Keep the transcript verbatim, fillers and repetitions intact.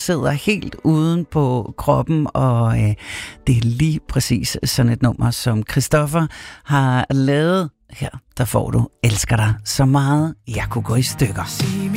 sidder helt uden på kroppen, og øh, det er lige præcis sådan et nummer, som Christoffer har lavet. Her, der får du Elsker dig så meget, jeg kunne gå i stykker.